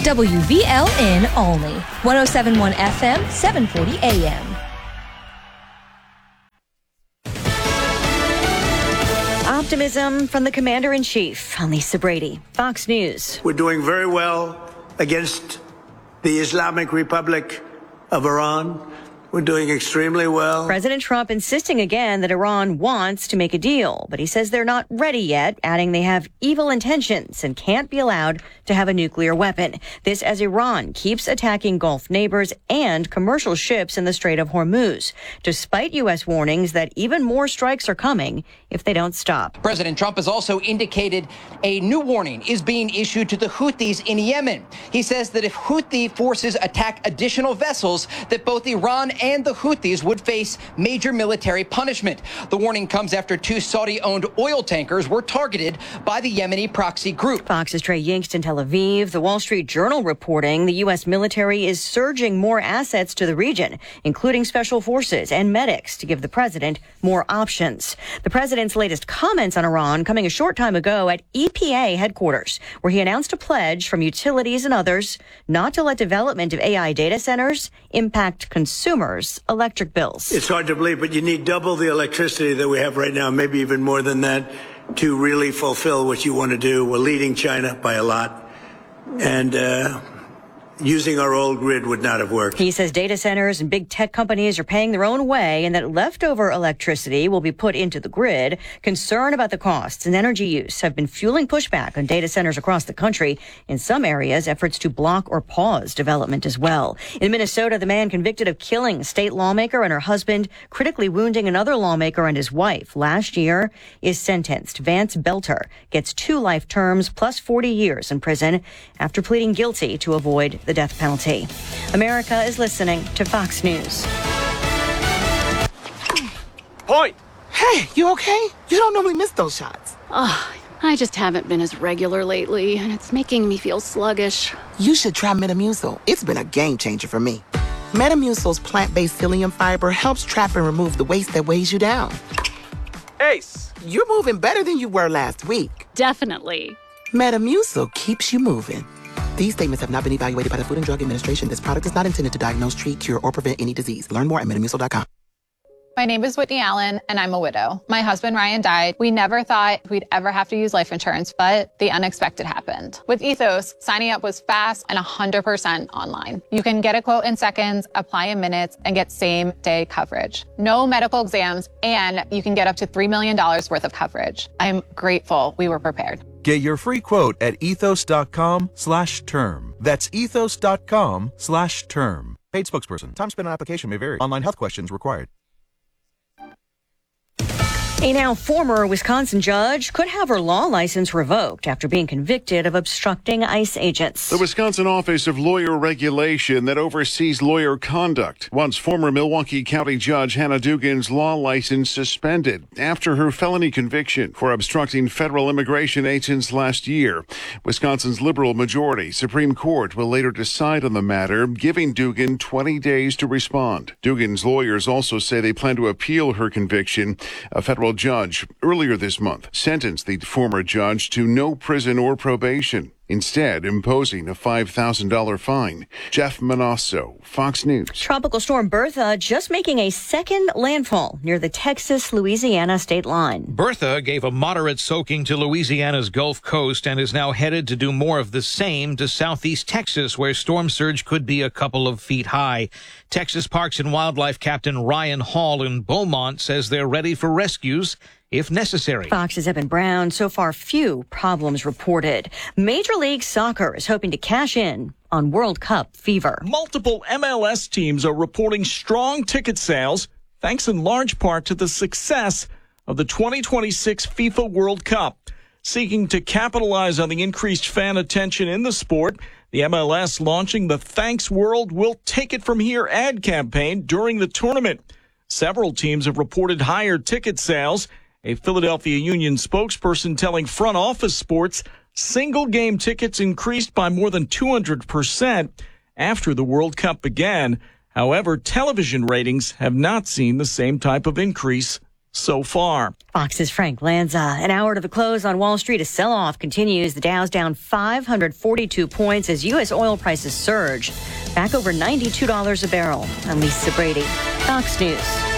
WVLN Olney, 107.1 FM, 740 AM. Optimism from the Commander-in-Chief. I'm Lisa Brady, Fox News. We're doing very well against the Islamic Republic of Iran. We're doing extremely well. President Trump insisting again that Iran wants to make a deal, but he says they're not ready yet, adding they have evil intentions and can't be allowed to have a nuclear weapon. This as Iran keeps attacking Gulf neighbors and commercial ships in the Strait of Hormuz, despite U.S. warnings that even more strikes are coming if they don't stop. President Trump has also indicated a new warning is being issued to the Houthis in Yemen. He says that if Houthi forces attack additional vessels, that both Iran and the Houthis would face major military punishment. The warning comes after two Saudi-owned oil tankers were targeted by the Yemeni proxy group. Fox's Trey Yingst in Tel Aviv. The Wall Street Journal reporting the U.S. military is surging more assets to the region, including special forces and medics, to give the president more options. The president's latest comments on Iran coming a short time ago at EPA headquarters, where he announced a pledge from utilities and others not to let development of AI data centers impact consumers' electric bills. It's hard to believe, but you need double the electricity that we have right now, maybe even more than that, to really fulfill what you want to do. We're leading China by a lot, and using our old grid would not have worked. He says data centers and big tech companies are paying their own way and that leftover electricity will be put into the grid. Concern about the costs and energy use have been fueling pushback on data centers across the country. In some areas, efforts to block or pause development as well. In Minnesota, the man convicted of killing a state lawmaker and her husband, critically wounding another lawmaker and his wife last year, is sentenced. Vance Belter gets 2 life terms plus 40 years in prison after pleading guilty to avoid the death penalty. America is listening to Fox News. Point! Hey, you okay? You don't normally miss those shots. I just haven't been as regular lately, and it's making me feel sluggish. You should try Metamucil. It's been a game changer for me. Metamucil's plant-based psyllium fiber helps trap and remove the waste that weighs you down. Ace! You're moving better than you were last week. Definitely. Metamucil keeps you moving. These statements have not been evaluated by the Food and Drug Administration. This product is not intended to diagnose, treat, cure, or prevent any disease. Learn more at metamucil.com. My name is Whitney Allen, and I'm a widow. My husband, Ryan, died. We never thought we'd ever have to use life insurance, but the unexpected happened. With Ethos, signing up was fast and 100% online. You can get a quote in seconds, apply in minutes, and get same-day coverage. No medical exams, and you can get up to $3 million worth of coverage. I'm grateful we were prepared. Get your free quote at ethos.com/term. That's ethos.com/term. Paid spokesperson. Time spent on application may vary. Online health questions required. A now former Wisconsin judge could have her law license revoked after being convicted of obstructing ICE agents. The Wisconsin Office of Lawyer Regulation that oversees lawyer conduct wants former Milwaukee County Judge Hannah Dugan's law license suspended after her felony conviction for obstructing federal immigration agents last year. Wisconsin's liberal majority Supreme Court will later decide on the matter, giving Dugan 20 days to respond. Dugan's lawyers also say they plan to appeal her conviction. A federal judge earlier this month sentenced the former judge to no prison or probation, instead imposing a $5,000 fine. Jeff Manasso, Fox News. Tropical storm Bertha just making a second landfall near the Texas-Louisiana state line. Bertha gave a moderate soaking to Louisiana's Gulf Coast and is now headed to do more of the same to southeast Texas, where storm surge could be a couple of feet high. Texas Parks and Wildlife Captain Ryan Hall in Beaumont says they're ready for rescues if necessary. Fox's Eben Brown. So far, few problems reported. Major League Soccer is hoping to cash in on World Cup fever. Multiple MLS teams are reporting strong ticket sales, thanks in large part to the success of the 2026 FIFA World Cup. Seeking to capitalize on the increased fan attention in the sport, the MLS launching the Thanks World We'll Take It From Here ad campaign during the tournament. Several teams have reported higher ticket sales. A Philadelphia Union spokesperson telling Front Office Sports single-game tickets increased by more than 200% after the World Cup began. However, television ratings have not seen the same type of increase so far. Fox's Frank Lanza. An hour to the close on Wall Street. A sell-off continues. The Dow's down 542 points as U.S. oil prices surge back over $92 a barrel. I'm Lisa Brady, Fox News.